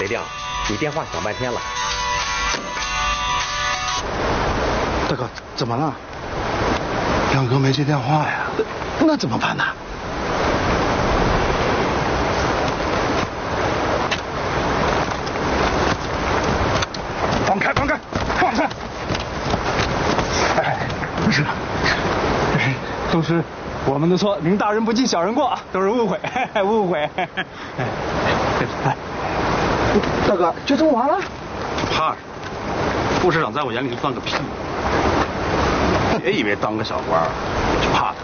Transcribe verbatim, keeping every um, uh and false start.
贼亮，你电话响半天了。 大哥，怎么了？亮哥没接电话呀，那怎么办呢？放开，放开，放开！哎，不是，哎，都是我们的错，您大人不计小人过，都是误会，嘿嘿误会。哎，哎，大哥，就这么完了？ 怕什么？副市长在我眼里就算个屁。别以为当个小官我就怕他。